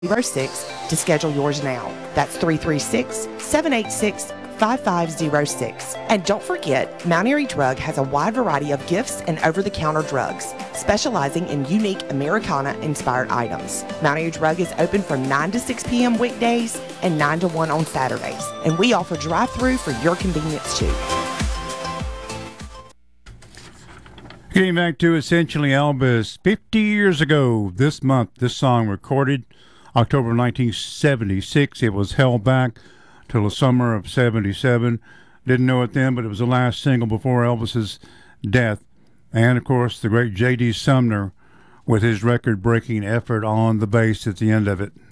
5506 to schedule yours now. That's 336-786-5506. And don't forget, Mount Airy Drug has a wide variety of gifts and over-the-counter drugs, specializing in unique Americana-inspired items. Mount Airy Drug is open from 9 to 6 p.m. weekdays and 9 to 1 on Saturdays. And we offer drive-through for your convenience, too. Getting back to Essentially Elvis, 50 years ago this month, this song recorded October 1976. It was held back till the summer of 77. Didn't know it then, but it was the last single before Elvis's death. And, of course, the great J.D. Sumner with his record-breaking effort on the bass at the end of it.